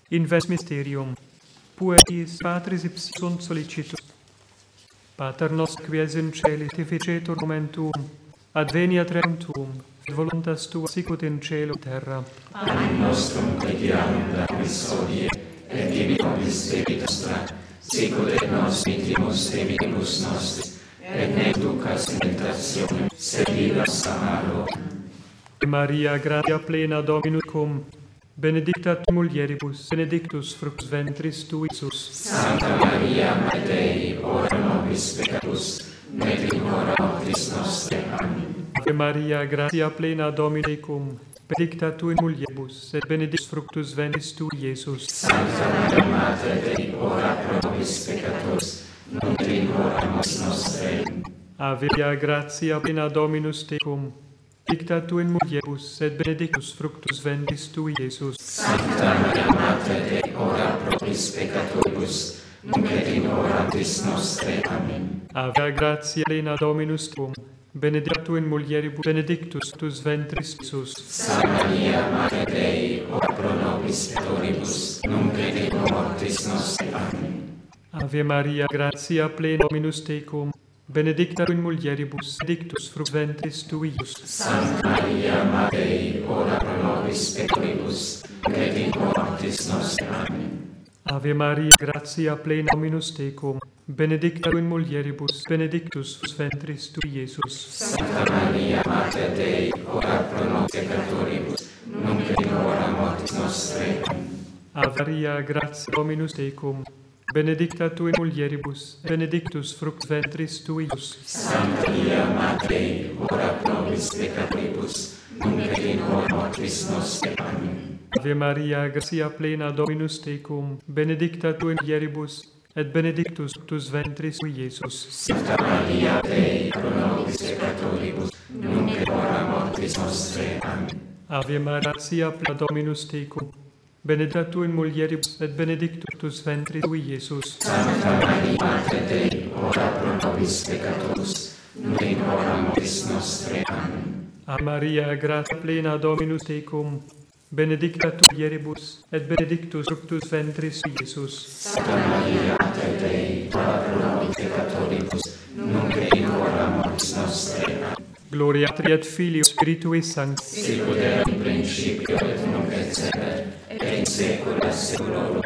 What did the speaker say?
Inves mysterium, pueris Patris ipsi sunt solicitus. Pater nostrum qui es in caeli, tificetur nomen tuum, adveniat regnum tuum, et voluntas tua sicut in cielo et terra. Panem nostrum quotidianum da nobis hodie, et dimitte nobis debita nostra, sicut et nos dimittimus debitibus nostris, et ne inducas in tentationem, sed libera nos a malo. Maria, gratia plena Dominus cum, benedicta tu mulieribus, benedictus fructus ventris tui, Iesus. Santa Maria, Mater Dei, ora pro nobis peccatus, nec in hora mortis nostrae. Amen. Ave Maria, gratia plena Dominus tecum, benedicta tu in mulieribus, et benedictus fructus ventris tui, Iesus. Santa Maria, Mater Dei, ora pro nobis peccatoribus, nunc et in hora mortis nostrae. Ave Maria, gratia plena Dominus tecum, benedicta tu in mulieribus, et benedictus fructus ventris tui, Iesus. Santa Maria, Mater Dei, ora pro nobis peccatoribus, nunc et in hora mortis nostrae. Amen. Ave Maria, gratia plena Dominus tecum, benedicta tu in mulieribus, benedictus fructus ventris, Iesus. Santa Maria, Mater Dei, ora pro nobis peccatoribus, nunc et in hora mortis nostrae. Amen. Ave Maria, gratia plena Dominus tecum, benedicta tu in mulieribus, benedictus fructus ventris tui, Iesus. Santa Maria, Mater Dei, ora pro nobis peccatoribus, nunc et in hora mortis nostrae. Amen. Ave Maria, gratia plena Dominus tecum, benedicta tu in mulieribus, benedictus fructus ventris tui, Iesus. Santa Maria, Mater Dei, ora pro nobis peccatoribus, nunc et in hora mortis nostrae. Ave Maria, gratia Dominus tecum, benedicta tu in mulieribus, benedictus fructus ventris tui, Iesus. Santa Maria, Mater Dei, ora pro nobis peccatoribus, nunc et in hora mortis nostrae. Amen. Ave Maria, gratia plena Dominus tecum, benedicta tu in mulieribus, et benedictus fructus ventris tui, Iesus. Santa Maria, Dei, pro nobis peccatoribus, nunc et in hora mortis nostrae. Amen. Ave Maria, gratia plena Dominus tecum, benedicta tu in mulieribus, et benedictus fructus ventris tui, Iesus. Santa Maria, Mater Dei, ora pro nobis peccatoribus, nunc et in hora mortis nostrae. Amen. Ave Maria, gratia plena Dominus tecum, benedicta tu in mulieribus, et benedictus fructus ventris tui, Iesus. Santa Maria, Mater Dei, ora pro nobis peccatoribus, nunc et in hora mortis nostrae. Amen. Gloria Patri et Filii Spiritui Sancti. Sicut erat in principio et nunc et semper, et in saecula saeculorum.